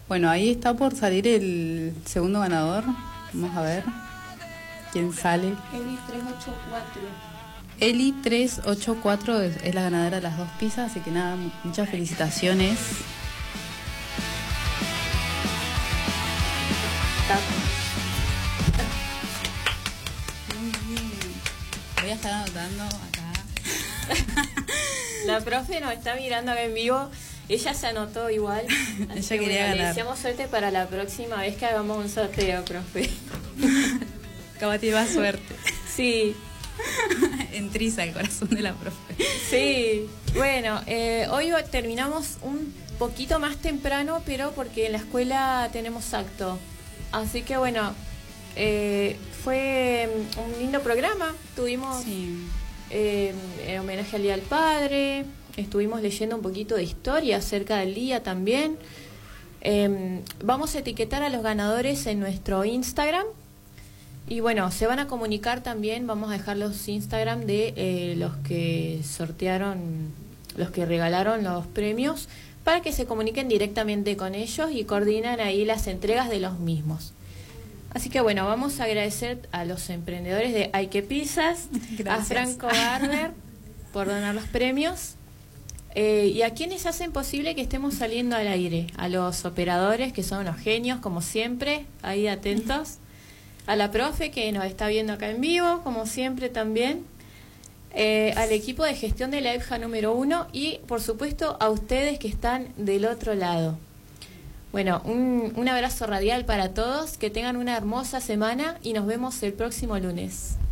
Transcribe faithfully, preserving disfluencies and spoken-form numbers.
Bueno, ahí está por salir el segundo ganador. Vamos a ver quién sale. Eli tres ocho cuatro. Eli tres ocho cuatro es, es la ganadora de las dos pizzas, así que nada, muchas felicitaciones. Muy bien. Voy a estar anotando acá. La profe nos está mirando acá en vivo. Ella se anotó igual. Ella quería bueno, ganar. Le deseamos suerte para la próxima vez que hagamos un sorteo, profe. Cabati va suerte. Sí. Entriza el corazón de la profe. Sí. Bueno, eh, hoy terminamos un poquito más temprano, pero porque en la escuela tenemos acto. Así que bueno, eh, fue un lindo programa. Tuvimos Sí. eh, en homenaje al Día del Padre. Estuvimos leyendo un poquito de historia acerca del día también. Eh, vamos a etiquetar a los ganadores en nuestro Instagram. Y bueno, se van a comunicar también, vamos a dejar los Instagram de eh, los que sortearon, los que regalaron los premios, para que se comuniquen directamente con ellos y coordinan ahí las entregas de los mismos. Así que bueno, vamos a agradecer a los emprendedores de Ay Que Pizzas, a Franco Barber por donar los premios. Eh, y a quienes hacen posible que estemos saliendo al aire, a los operadores que son unos genios como siempre, ahí atentos, a la profe que nos está viendo acá en vivo como siempre también, eh, al equipo de gestión de la E P J A número uno y por supuesto a ustedes que están del otro lado. Bueno, un, un abrazo radial para todos, que tengan una hermosa semana y nos vemos el próximo lunes.